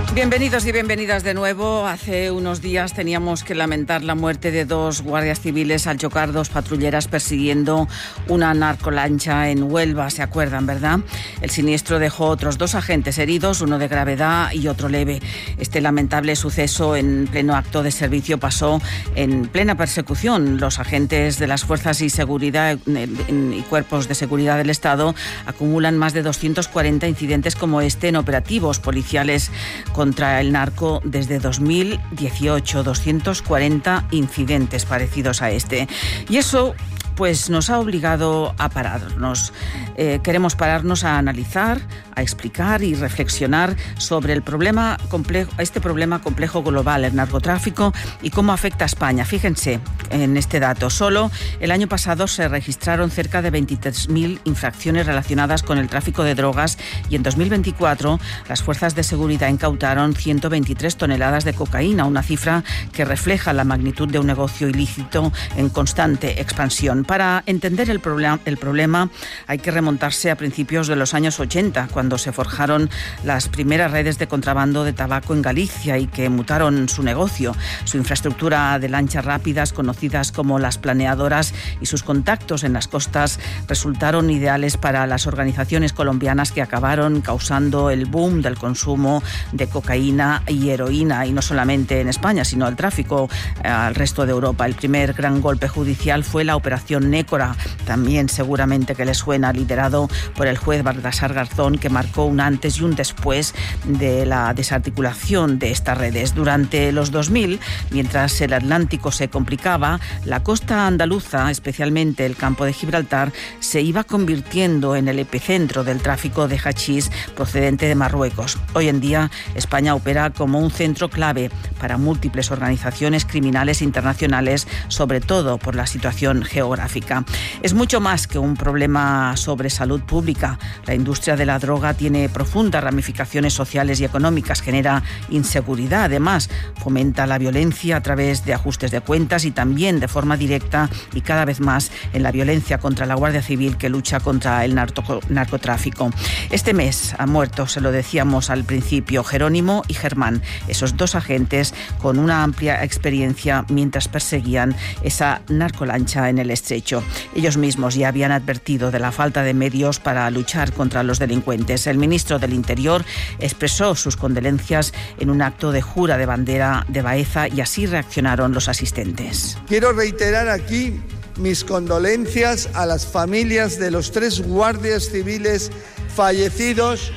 Bienvenidos y bienvenidas de nuevo. Hace unos días teníamos que lamentar la muerte de 2 guardias civiles al chocar 2 patrulleras persiguiendo una narcolancha en Huelva, ¿se acuerdan, verdad? El siniestro dejó otros 2 agentes heridos, uno de gravedad y otro leve. Este lamentable suceso en pleno acto de servicio pasó en plena persecución. Los agentes de las fuerzas y seguridad y cuerpos de seguridad del Estado acumulan más de 240 incidentes como este en operativos policiales contra el narco desde 2018, 240 incidentes parecidos a este. Y eso pues nos ha obligado a pararnos. Queremos pararnos a analizar, a explicar y reflexionar sobre el problema complejo, este problema complejo global, el narcotráfico, y cómo afecta a España. Fíjense en este dato. Solo el año pasado se registraron cerca de 23.000 infracciones relacionadas con el tráfico de drogas y en 2024 las fuerzas de seguridad incautaron 123 toneladas de cocaína, una cifra que refleja la magnitud de un negocio ilícito en constante expansión. Para entender el problema hay que remontarse a principios de los años 80, cuando se forjaron las primeras redes de contrabando de tabaco en Galicia y que mutaron su negocio. Su infraestructura de lanchas rápidas, conocidas como las planeadoras, y sus contactos en las costas resultaron ideales para las organizaciones colombianas que acabaron causando el boom del consumo de cocaína y heroína, y no solamente en España, sino el tráfico al resto de Europa. El primer gran golpe judicial fue la operación Nécora, también seguramente que les suena, liderado por el juez Baltasar Garzón, que marcó un antes y un después de la desarticulación de estas redes. Durante los 2000, mientras el Atlántico se complicaba, la costa andaluza, especialmente el campo de Gibraltar, se iba convirtiendo en el epicentro del tráfico de hachís procedente de Marruecos. Hoy en día, España opera como un centro clave para múltiples organizaciones criminales internacionales, sobre todo por la situación geográfica. Es mucho más que un problema sobre salud pública. La industria de la droga tiene profundas ramificaciones sociales y económicas, genera inseguridad, además fomenta la violencia a través de ajustes de cuentas y también de forma directa y cada vez más en la violencia contra la Guardia Civil que lucha contra el narcotráfico. Este mes han muerto, se lo decíamos al principio, Jerónimo y Germán, esos 2 agentes con una amplia experiencia mientras perseguían esa narcolancha en el estrecho. Ellos mismos ya habían advertido de la falta de medios para luchar contra los delincuentes. El ministro del Interior expresó sus condolencias en un acto de jura de bandera de Baeza y así reaccionaron los asistentes. Quiero reiterar aquí mis condolencias a las familias de los 3 guardias civiles fallecidos.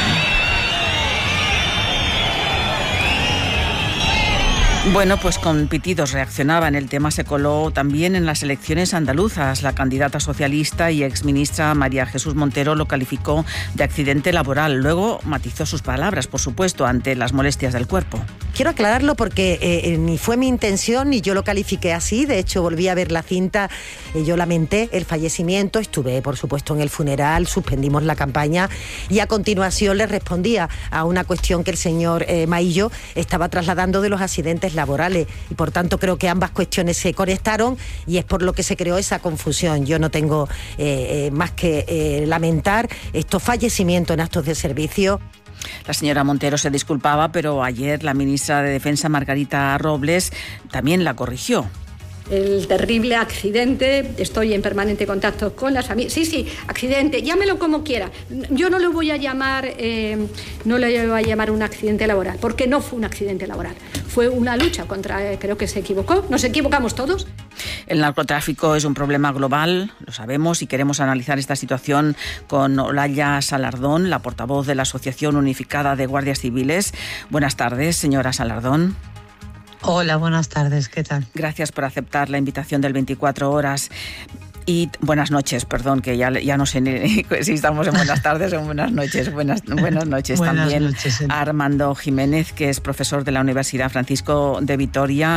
Bueno, pues con pitidos reaccionaban. El tema se coló también en las elecciones andaluzas. La candidata socialista y exministra María Jesús Montero lo calificó de accidente laboral. Luego matizó sus palabras, por supuesto, ante las molestias del cuerpo. Quiero aclararlo porque ni fue mi intención ni yo lo califiqué así. De hecho, volví a ver la cinta. Yo lamenté el fallecimiento. Estuve, por supuesto, en el funeral. Suspendimos la campaña y a continuación le respondía a una cuestión que el señor Maillo estaba trasladando de los accidentes laborales y por tanto creo que ambas cuestiones se conectaron y es por lo que se creó esa confusión. Yo no tengo más que lamentar estos fallecimientos en actos de servicio. La señora Montero se disculpaba, pero ayer la ministra de Defensa, Margarita Robles, también la corrigió. El terrible accidente, estoy en permanente contacto con las familias. Sí, accidente, llámelo como quiera. Yo no le voy a llamar un accidente laboral, porque no fue un accidente laboral. Fue una lucha contra, creo que se equivocó, nos equivocamos todos. El narcotráfico es un problema global, lo sabemos, y queremos analizar esta situación con Olaya Salardón, la portavoz de la Asociación Unificada de Guardias Civiles. Buenas tardes, señora Salardón. Hola, buenas tardes, ¿qué tal? Gracias por aceptar la invitación del 24 horas. Y buenas noches, perdón, que ya no sé si estamos en buenas tardes o en buenas noches. Buenas noches buenas también noches. A Armando Jiménez, que es profesor de la Universidad Francisco de Vitoria.